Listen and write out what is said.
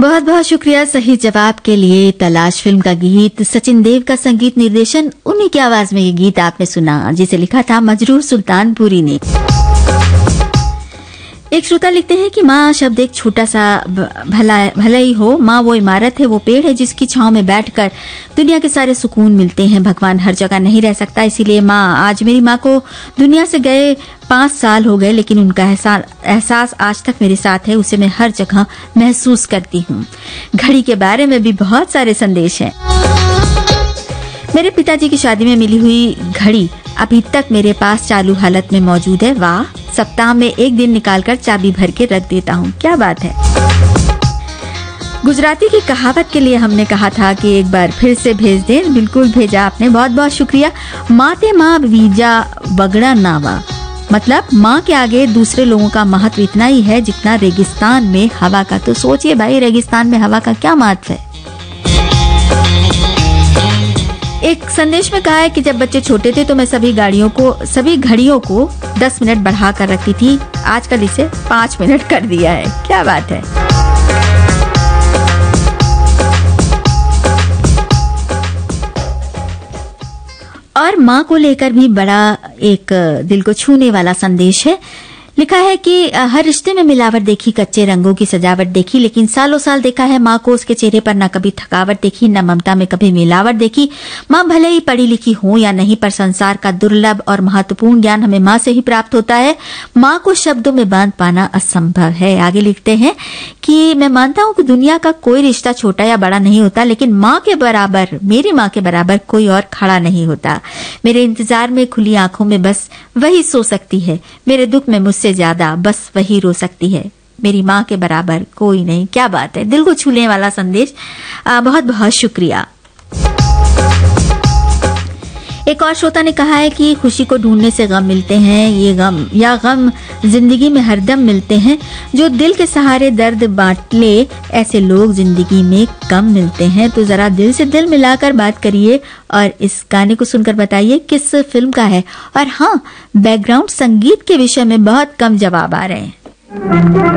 बहुत बहुत शुक्रिया सही जवाब के लिए। तलाश फिल्म का गीत, सचिन देव का संगीत निर्देशन, उन्हीं की आवाज में ये गीत आपने सुना, जिसे लिखा था मजरूर सुल्तानपुरी ने। एक श्रोता लिखते हैं कि माँ शब्द एक छोटा सा भला ही हो, माँ वो इमारत है, वो पेड़ है जिसकी छांव में बैठकर दुनिया के सारे सुकून मिलते हैं। भगवान हर जगह नहीं रह सकता, इसीलिए माँ, आज मेरी माँ को दुनिया से गए 5 साल हो गए, लेकिन उनका एहसास आज तक मेरे साथ है, उसे मैं हर जगह महसूस करती हूँ। घड़ी के बारे में भी बहुत सारे संदेश हैं। मेरे पिताजी की शादी में मिली हुई घड़ी अभी तक मेरे पास चालू हालत में मौजूद है। वाह, सप्ताह में एक दिन निकालकर चाबी भर के रख देता हूँ। क्या बात है। गुजराती की कहावत के लिए हमने कहा था कि एक बार फिर से भेज दें। बिल्कुल भेजा आपने, बहुत बहुत शुक्रिया। माते माँ वीजा बगड़ा नावा, मतलब माँ के आगे दूसरे लोगों का महत्व इतना ही है जितना रेगिस्तान में हवा का। तो सोचिए भाई, रेगिस्तान में हवा का क्या महत्व है। एक संदेश में कहा है कि जब बच्चे छोटे थे तो मैं सभी घड़ियों को 10 मिनट बढ़ा कर रखती थी, आजकल इसे 5 मिनट कर दिया है। क्या बात है। और माँ को लेकर भी बड़ा एक दिल को छूने वाला संदेश है। लिखा है कि हर रिश्ते में मिलावट देखी, कच्चे रंगों की सजावट देखी, लेकिन सालों साल देखा है माँ को, उसके चेहरे पर न कभी थकावट देखी, न ममता में कभी मिलावट देखी। माँ भले ही पढ़ी लिखी हो या नहीं, पर संसार का दुर्लभ और महत्वपूर्ण ज्ञान हमें माँ से ही प्राप्त होता है। माँ को शब्दों में बांध पाना असंभव है। आगे लिखते हैं कि मैं मानता हूँ कि दुनिया का कोई रिश्ता छोटा या बड़ा नहीं होता, लेकिन माँ के बराबर, मेरी माँ के बराबर कोई और खड़ा नहीं होता। मेरे इंतजार में खुली आंखों में बस वही सो सकती है, मेरे दुख में मुझसे ज्यादा बस वही रो सकती है। मेरी माँ के बराबर कोई नहीं। क्या बात है, दिल को छूने वाला संदेश। बहुत बहुत शुक्रिया। एक और श्रोता ने कहा है कि खुशी को ढूंढने से गम मिलते हैं, ये गम जिंदगी में हरदम मिलते हैं। जो दिल के सहारे दर्द बांट ले, ऐसे लोग जिंदगी में कम मिलते हैं। तो जरा दिल से दिल मिलाकर बात करिए और इस गाने को सुनकर बताइए किस फिल्म का है। और हाँ, बैकग्राउंड संगीत के विषय में बहुत कम जवाब आ रहे हैं।